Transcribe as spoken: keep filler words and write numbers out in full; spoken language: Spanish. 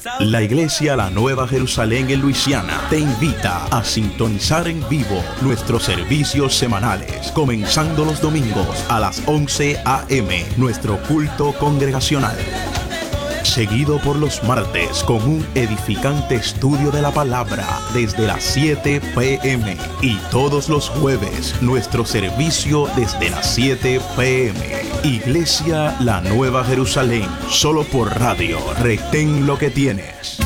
La Iglesia La Nueva Jerusalén en Luisiana te invita a sintonizar en vivo nuestros servicios semanales, comenzando los domingos a las once a eme, nuestro culto congregacional, seguido por los martes con un edificante estudio de la palabra desde las siete pe eme y todos los jueves nuestro servicio desde las siete pe eme. Iglesia La Nueva Jerusalén, solo por radio. Retén lo que tienes.